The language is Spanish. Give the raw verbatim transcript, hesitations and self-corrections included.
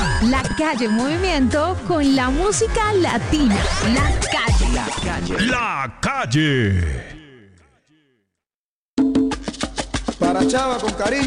La calle en movimiento con la música latina. La calle. La calle. La calle. Para Chava con cariño.